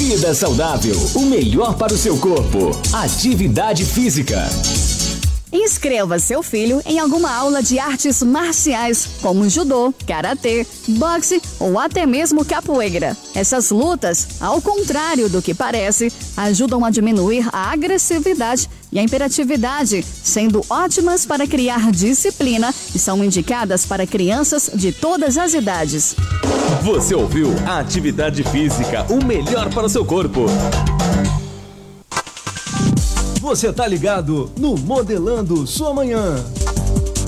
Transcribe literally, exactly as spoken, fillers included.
Vida saudável, o melhor para o seu corpo. Atividade física. Inscreva seu filho em alguma aula de artes marciais, como judô, karatê, boxe ou até mesmo capoeira. Essas lutas, ao contrário do que parece, ajudam a diminuir a agressividade e a hiperatividade, sendo ótimas para criar disciplina e são indicadas para crianças de todas as idades. Você ouviu a Atividade Física, o melhor para o seu corpo. Você tá ligado no Modelando Sua Manhã.